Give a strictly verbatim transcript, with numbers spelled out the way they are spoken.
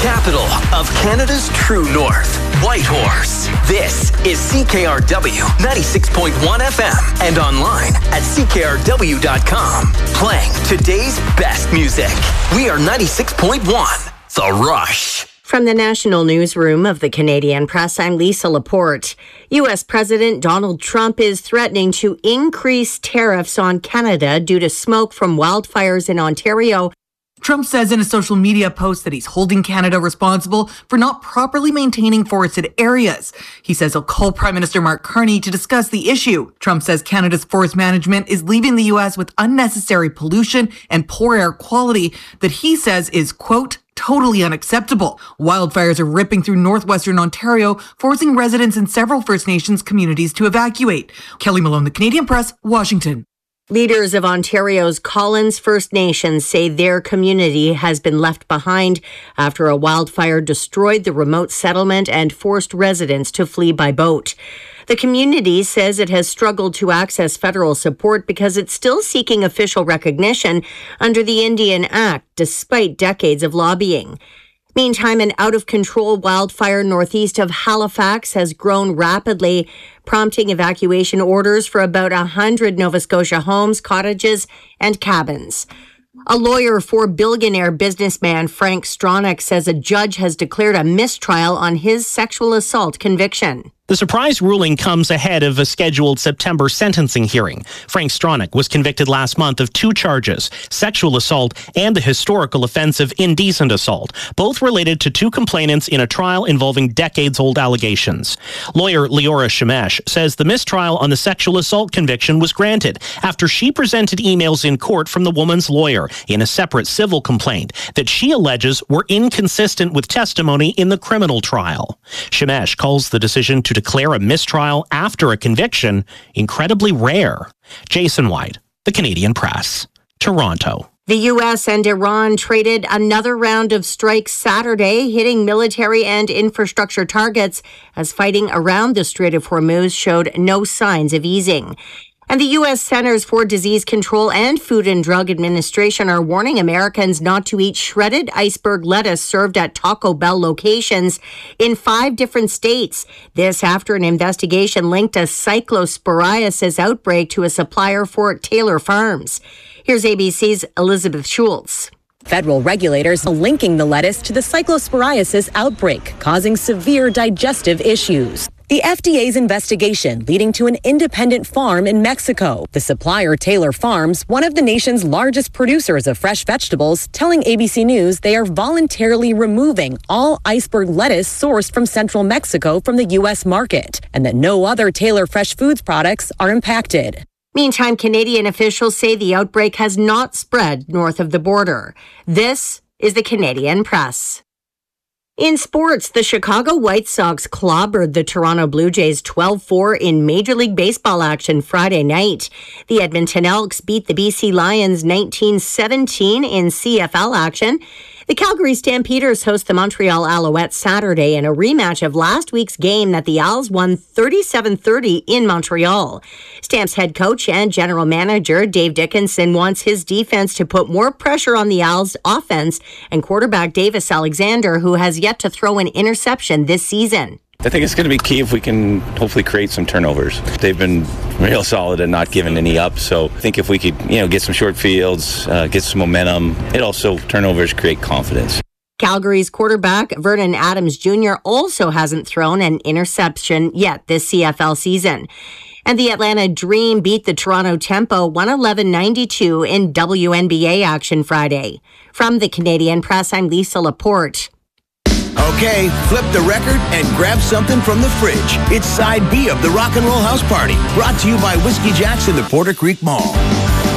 capital of Canada's true north, Whitehorse. This is C K R W ninety-six point one F M and online at C K R W dot com. Playing today's best music. We are ninety-six point one, The Rush. From the National Newsroom of the Canadian Press, I'm Lisa Laporte. U S President Donald Trump is threatening to increase tariffs on Canada due to smoke from wildfires in Ontario. Trump says in a social media post that he's holding Canada responsible for not properly maintaining forested areas. He says he'll call Prime Minister Mark Carney to discuss the issue. Trump says Canada's forest management is leaving the U S with unnecessary pollution and poor air quality that he says is, quote, totally unacceptable. Wildfires are ripping through northwestern Ontario, forcing residents in several First Nations communities to evacuate. Kelly Malone, The Canadian Press, Washington. Leaders of Ontario's Collins First Nations say their community has been left behind after a wildfire destroyed the remote settlement and forced residents to flee by boat. The community says it has struggled to access federal support because it's still seeking official recognition under the Indian Act, despite decades of lobbying. Meantime, an out-of-control wildfire northeast of Halifax has grown rapidly, prompting evacuation orders for about one hundred Nova Scotia homes, cottages, and cabins. A lawyer for billionaire businessman Frank Stronach says a judge has declared a mistrial on his sexual assault conviction. The surprise ruling comes ahead of a scheduled September sentencing hearing. Frank Stronach was convicted last month of two charges, sexual assault and the historical offense of indecent assault, both related to two complainants in a trial involving decades-old allegations. Lawyer Leora Shemesh says the mistrial on the sexual assault conviction was granted after she presented emails in court from the woman's lawyer in a separate civil complaint that she alleges were inconsistent with testimony in the criminal trial. Shemesh calls the decision to declare a mistrial after a conviction incredibly rare. Jason White, The Canadian Press, Toronto. The U S and Iran traded another round of strikes Saturday, hitting military and infrastructure targets as fighting around the Strait of Hormuz showed no signs of easing. And the U S Centers for Disease Control and Food and Drug Administration are warning Americans not to eat shredded iceberg lettuce served at Taco Bell locations in five different states. This after an investigation linked a cyclosporiasis outbreak to a supplier for Taylor Farms. Here's A B C's Elizabeth Schultz. Federal regulators are linking the lettuce to the cyclosporiasis outbreak, causing severe digestive issues. The F D A's investigation leading to an independent farm in Mexico. The supplier, Taylor Farms, one of the nation's largest producers of fresh vegetables, telling A B C News they are voluntarily removing all iceberg lettuce sourced from central Mexico from the U S market, and that no other Taylor Fresh Foods products are impacted. Meantime, Canadian officials say the outbreak has not spread north of the border. This is the Canadian Press. In sports, the Chicago White Sox clobbered the Toronto Blue Jays twelve four in Major League Baseball action Friday night. The Edmonton Elks beat the B C Lions nineteen seventeen in C F L action. The Calgary Stampeders host the Montreal Alouettes Saturday in a rematch of last week's game that the Owls won thirty-seven thirty in Montreal. Stamps head coach and general manager Dave Dickenson wants his defense to put more pressure on the Owls' offense and quarterback Davis Alexander, who has yet to throw an interception this season. I think it's going to be key if we can hopefully create some turnovers. They've been real solid and not giving any up. So I think if we could, you know, get some short fields, uh, get some momentum, it also turnovers create confidence. Calgary's quarterback Vernon Adams Junior also hasn't thrown an interception yet this C F L season. And the Atlanta Dream beat the Toronto Tempo one eleven ninety-two in W N B A action Friday. From the Canadian Press, I'm Lisa Laporte. Okay, flip the record and grab something from the fridge. It's Side B of the Rock and Roll House Party, brought to you by Whiskey Jack's in the Porter Creek Mall.